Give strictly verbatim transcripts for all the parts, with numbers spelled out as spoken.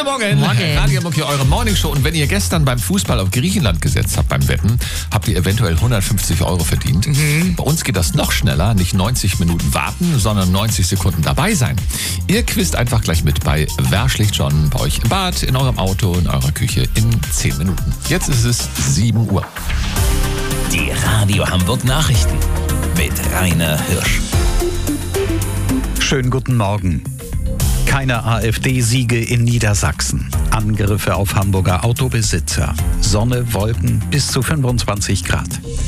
Morgen. Morgen. Radio Hamburg hier, eure Morningshow. Und wenn ihr gestern beim Fußball auf Griechenland gesetzt habt beim Wetten, habt ihr eventuell hundertfünfzig Euro verdient. Mhm. Bei uns geht das noch schneller. Nicht neunzig Minuten warten, sondern neunzig Sekunden dabei sein. Ihr quizt einfach gleich mit bei Wer schlägt John bei euch im Bad, in eurem Auto, in eurer Küche in zehn Minuten. Jetzt ist es sieben Uhr. Die Radio Hamburg Nachrichten mit Rainer Hirsch. Schönen guten Morgen. Keine AfD-Siege in Niedersachsen. Angriffe auf Hamburger Autobesitzer. Sonne, Wolken bis zu fünfundzwanzig Grad.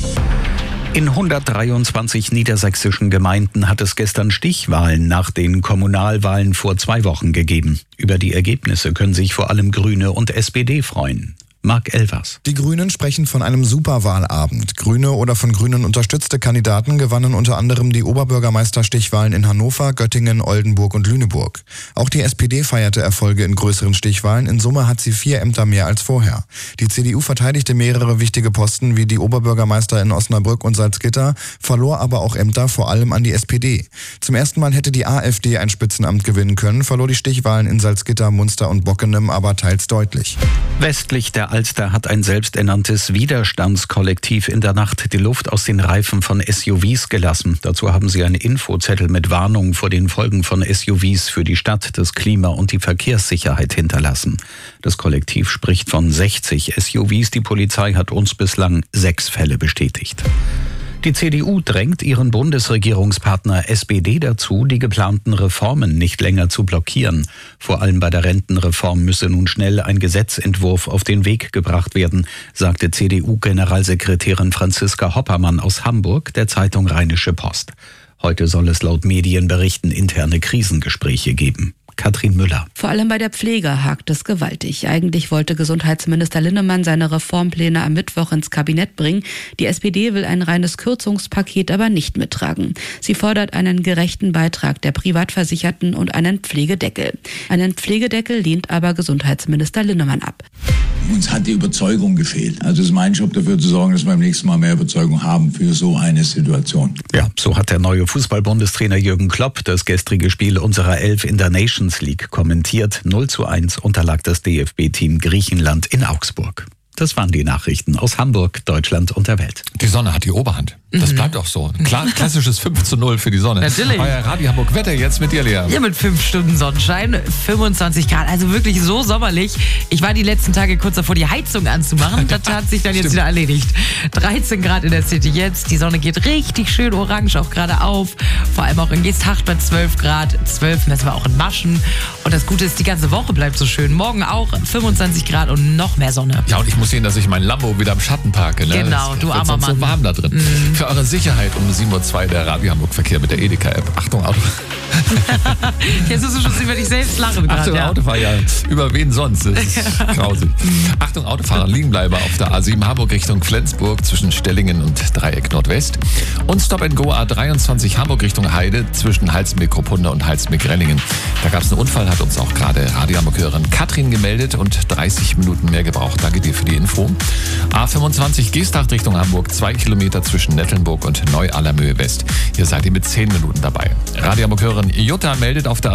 In hundertdreiundzwanzig niedersächsischen Gemeinden hat es gestern Stichwahlen nach den Kommunalwahlen vor zwei Wochen gegeben. Über die Ergebnisse können sich vor allem Grüne und S P D freuen. Marc Elvers. Die Grünen sprechen von einem Superwahlabend. Grüne oder von Grünen unterstützte Kandidaten gewannen unter anderem die Oberbürgermeisterstichwahlen in Hannover, Göttingen, Oldenburg und Lüneburg. Auch die S P D feierte Erfolge in größeren Stichwahlen. In Summe hat sie vier Ämter mehr als vorher. Die C D U verteidigte mehrere wichtige Posten wie die Oberbürgermeister in Osnabrück und Salzgitter, verlor aber auch Ämter vor allem an die S P D. Zum ersten Mal hätte die AfD ein Spitzenamt gewinnen können, verlor die Stichwahlen in Salzgitter, Munster und Bockenem aber teils deutlich. Westlich der Alster hat ein selbsternanntes Widerstandskollektiv in der Nacht die Luft aus den Reifen von S U Vs gelassen. Dazu haben sie einen Infozettel mit Warnungen vor den Folgen von S U Vs für die Stadt, das Klima und die Verkehrssicherheit hinterlassen. Das Kollektiv spricht von sechzig S U Vs. Die Polizei hat uns bislang sechs Fälle bestätigt. Die C D U drängt ihren Bundesregierungspartner S P D dazu, die geplanten Reformen nicht länger zu blockieren. Vor allem bei der Rentenreform müsse nun schnell ein Gesetzentwurf auf den Weg gebracht werden, sagte C D U-Generalsekretärin Franziska Hoppermann aus Hamburg der Zeitung Rheinische Post. Heute soll es laut Medienberichten interne Krisengespräche geben. Katrin Müller. Vor allem bei der Pflege hakt es gewaltig. Eigentlich wollte Gesundheitsminister Linnemann seine Reformpläne am Mittwoch ins Kabinett bringen. Die S P D will ein reines Kürzungspaket aber nicht mittragen. Sie fordert einen gerechten Beitrag der Privatversicherten und einen Pflegedeckel. Einen Pflegedeckel lehnt aber Gesundheitsminister Linnemann ab. Uns hat die Überzeugung gefehlt. Also es ist mein Job, dafür zu sorgen, dass wir beim nächsten Mal mehr Überzeugung haben für so eine Situation. Ja, so hat der neue Fußball-Bundestrainer Jürgen Klopp das gestrige Spiel unserer Elf in der Nations League kommentiert. null zu eins unterlag das D F B-Team Griechenland in Augsburg. Das waren die Nachrichten aus Hamburg, Deutschland und der Welt. Die Sonne hat die Oberhand. Das mhm. bleibt auch so. Klar, klassisches fünf zu null für die Sonne. Natürlich. Euer Radio Hamburg Wetter jetzt mit dir, Lea. Ja, mit fünf Stunden Sonnenschein, fünfundzwanzig Grad. Also wirklich so sommerlich. Ich war die letzten Tage kurz davor, die Heizung anzumachen. Das hat sich dann jetzt Stimmt. wieder erledigt. dreizehn Grad in der City jetzt. Die Sonne geht richtig schön orange auch gerade auf. Vor allem auch in Geesthacht bei zwölf Grad. zwölf messen wir auch in Maschen. Und das Gute ist, die ganze Woche bleibt so schön. Morgen auch fünfundzwanzig Grad und noch mehr Sonne. Ja, und ich muss sehen, dass ich mein Lambo wieder im Schatten parke. Ne? Genau, das du wird armer sonst Mann. so warm da drin. Mhm. Für eure Sicherheit um sieben Uhr zwei der Radio Hamburg Verkehr mit der Edeka-App. Achtung, Auto. Jetzt musst du schon über dich selbst lachen gerade. Achtung, ja. Autofahrer, ja. Über wen sonst? Das ist grausig. Achtung, Autofahrer, Liegenbleiber auf der A sieben Hamburg Richtung Flensburg zwischen Stellingen und Dreieck Nordwest. Und Stop and Go A dreiundzwanzig Hamburg Richtung Heide zwischen Halsmik-Kruppunda und Halsmik-Renningen. Da gab es einen Unfall, hat uns auch gerade Radio Hamburg-Hörerin Katrin gemeldet und dreißig Minuten mehr gebraucht. Danke dir für die Info. A fünfundzwanzig Geesthacht Richtung Hamburg, zwei Kilometer zwischen Nettelnburg und Neu-Allermöhe West. Hier seid ihr mit zehn Minuten dabei. Radio Hamburg-Hörerin Jutta meldet auf der